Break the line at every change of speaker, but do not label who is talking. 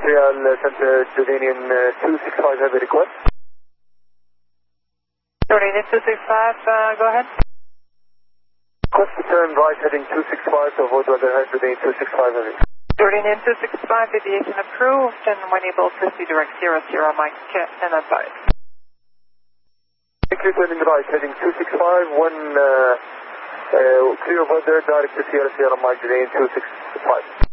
Montreal Center, Jordanian 265, have a request.
Jordanian 265, go ahead.
Request to turn right heading 265 to avoid weather head Jordanian 265, heavy.
Jordanian 265, aviation approved, and when able, proceed direct 00 Mike and advise.
Thank you, turning right heading 265, clear of weather, direct to Sierra Mike Jordanian 265.